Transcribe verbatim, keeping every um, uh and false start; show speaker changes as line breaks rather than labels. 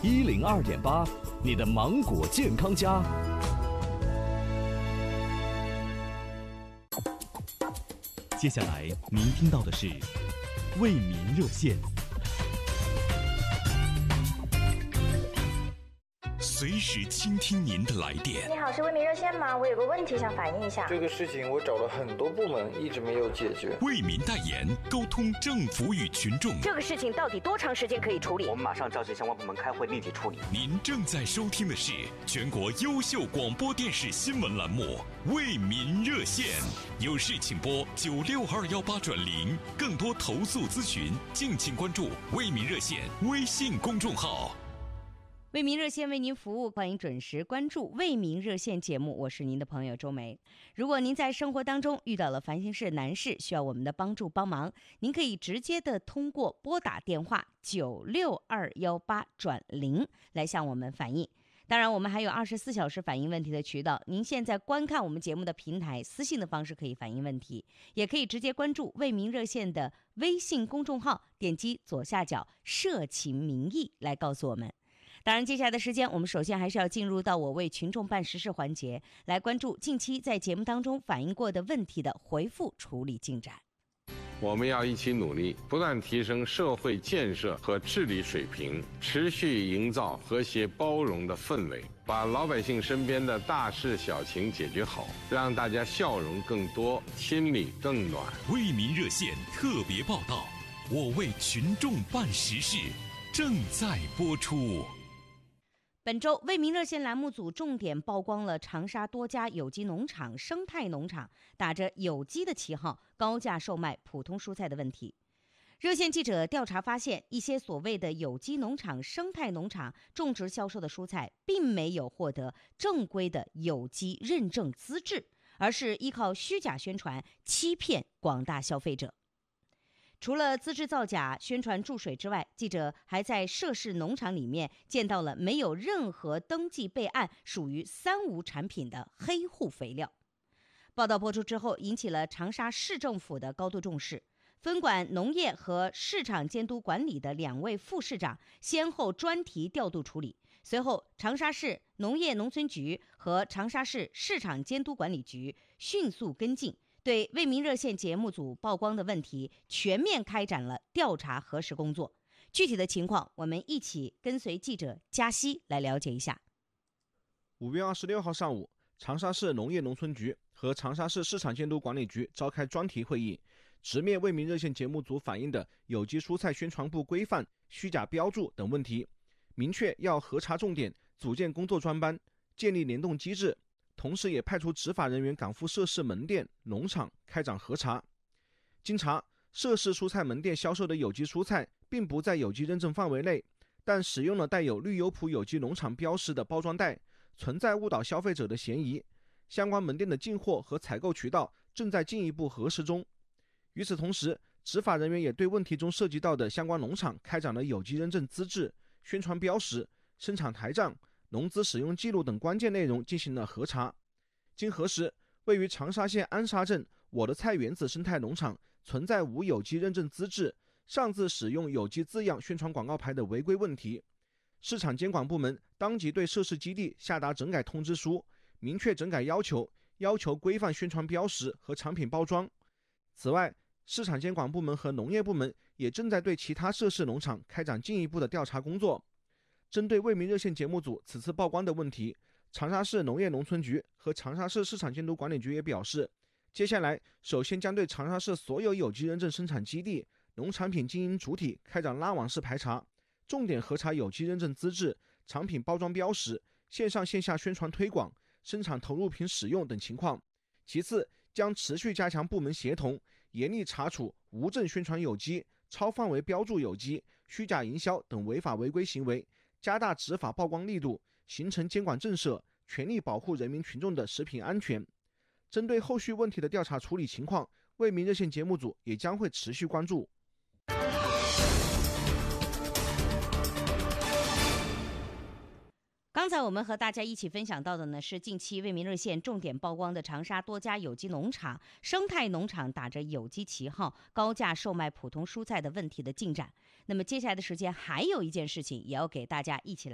一零二点八，你的芒果健康家。接下来您听到的是为民热线。随时倾听您的来电。
你好，是为民热线吗？我有个问题想反映一下。
这个事情我找了很多部门，一直没有解决。
为民代言，沟通政府与群众。
这个事情到底多长时间可以处理？
我们马上召集相关部门开会，立即处理。
您正在收听的是全国优秀广播电视新闻栏目《为民热线》，有事请拨九六二幺八转零，更多投诉咨询，敬请关注为民热线微信公众号。
为民热线为您服务，欢迎准时关注为民热线节目，我是您的朋友周梅。如果您在生活当中遇到了烦心事难事，需要我们的帮助帮忙，您可以直接的通过拨打电话九六二幺八转零来向我们反映。当然我们还有二十四小时反映问题的渠道，您现在观看我们节目的平台私信的方式可以反映问题，也可以直接关注为民热线的微信公众号，点击左下角社情民意来告诉我们。当然接下来的时间，我们首先还是要进入到我为群众办实事环节，来关注近期在节目当中反映过的问题的回复处理进展。
我们要一起努力，不断提升社会建设和治理水平，持续营造和谐包容的氛围，把老百姓身边的大事小情解决好，让大家笑容更多，心里更暖。
为民热线特别报道，我为群众办实事，正在播出。
本周为民热线栏目组重点曝光了长沙多家有机农场、生态农场打着有机的旗号高价售卖普通蔬菜的问题。热线记者调查发现，一些所谓的有机农场、生态农场种植销售的蔬菜并没有获得正规的有机认证资质，而是依靠虚假宣传欺骗广大消费者。除了资质造假、宣传注水之外，记者还在涉事农场里面见到了没有任何登记备案、属于三无产品的黑户肥料。报道播出之后，引起了长沙市政府的高度重视。分管农业和市场监督管理的两位副市长先后专题调度处理，随后长沙市农业农村局和长沙市市场监督管理局迅速跟进，对为民热线节目组曝光的问题全面开展了调查核实工作。具体的情况，我们一起跟随记者嘉熙来了解一下。
五月二十六号上午，长沙市农业农村局和长沙市市场监督管理局召开专题会议，直面为民热线节目组反映的有机蔬菜宣传不规范、虚假标注等问题，明确要核查重点，组建工作专班，建立联动机制，同时也派出执法人员赶赴涉事门店、农场开展核查。经查，涉事蔬菜门店销售的有机蔬菜并不在有机认证范围内，但使用了带有绿优普有机农场标识的包装袋，存在误导消费者的嫌疑。相关门店的进货和采购渠道正在进一步核实中。与此同时，执法人员也对问题中涉及到的相关农场开展了有机认证资质、宣传标识、生产台账、农资使用记录等关键内容进行了核查。经核实，位于长沙县安沙镇我的菜园子生态农场存在无有机认证资质、擅自使用有机字样宣传广告牌的违规问题。市场监管部门当即对涉事基地下达整改通知书，明确整改要求，要求规范宣传标识和产品包装。此外，市场监管部门和农业部门也正在对其他涉事农场开展进一步的调查工作。针对为民热线节目组此次曝光的问题，长沙市农业农村局和长沙市市场监督管理局也表示，接下来首先将对长沙市所有有机认证生产基地、农产品经营主体开展拉网式排查，重点核查有机认证资质、产品包装标识、线上线下宣传推广、生产投入品使用等情况。其次，将持续加强部门协同，严厉查处无证宣传有机、超范围标注有机、虚假营销等违法违规行为，加大执法曝光力度，形成监管震慑，全力保护人民群众的食品安全。针对后续问题的调查处理情况，为民热线节目组也将会持续关注。
刚才我们和大家一起分享到的呢，是近期为民热线重点曝光的长沙多家有机农场、生态农场打着有机旗号高价售卖普通蔬菜的问题的进展。那么接下来的时间还有一件事情也要给大家一起来